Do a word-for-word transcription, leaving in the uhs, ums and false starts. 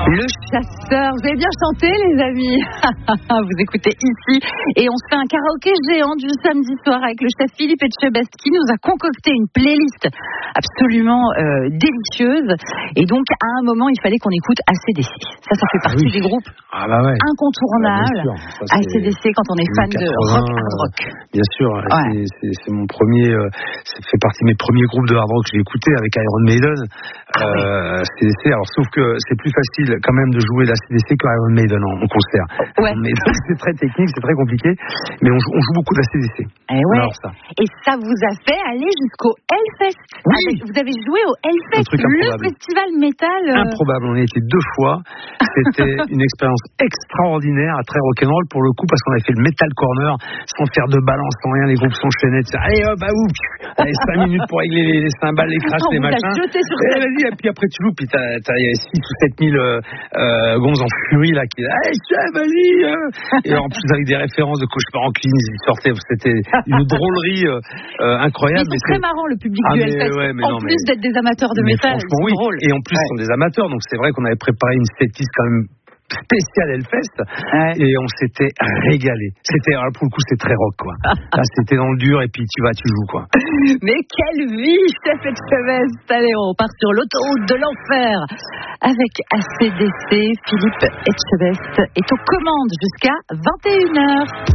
Le chasseur, vous avez bien chanté les amis. Vous écoutez ici et on se fait un karaoké géant du samedi soir avec le chef Philippe Etchebest qui nous a concocté une playlist absolument euh, délicieuse et donc à un moment il fallait qu'on écoute A C D C. Ça, ça fait partie oui. des groupes ah bah ouais. incontournables. Ah, ça, A C D C quand on est fan de rock hard rock. Bien sûr, ouais. c'est, c'est, c'est mon premier, euh, ça fait partie de mes premiers groupes de hard rock que j'ai écouté avec Iron Maiden. Ah oui. euh, A C D C, alors sauf que c'est plus facile quand même de jouer l'A C D C que Iron Maiden en, en concert. Ouais. Mais c'est très technique, c'est très compliqué, mais on joue, on joue beaucoup d'A C D C. Et, ouais. Alors, ça. Et ça vous a fait aller jusqu'au Hellfest. Oui. Avec, vous avez joué au Hellfest, le festival métal. Euh... Improbable, on y a été deux fois. C'était une expérience extraordinaire, très rock'n'roll pour le coup, parce qu'on avait fait le Metal Corner sans faire de balance, sans rien, les groupes s'enchaînaient. Allez hop, bah ouf, allez cinq minutes pour régler les, les cymbales, les crashs, les machins. Et vas-y, et puis après tu joues, puis t'as, t'as six ou sept mille euh, euh, gonzes en furie là qui allez chef, vas-y. Euh. Et en plus avec des références de Cauchemar en Queens, ils sortaient, c'était une drôlerie euh, euh, incroyable. Mais c'est très marrant le public ah, du mais, Hellfest. ouais, mais en non, plus mais, d'être des amateurs de métal, ils sont oui. drôles. Et en plus, ouais. Ce sont des amateurs, donc c'est vrai qu'on avait préparé une setlist quand même spécial Hellfest ouais. Et on s'était régalé. C'était, alors pour le coup, c'était très rock quoi. Là, c'était dans le dur et puis tu vas, tu joues quoi. Mais quelle vie, chef Etchebest. Allez, on part sur l'autoroute de l'enfer avec A C D C. Philippe Etchebest est aux commandes jusqu'à vingt et une heures.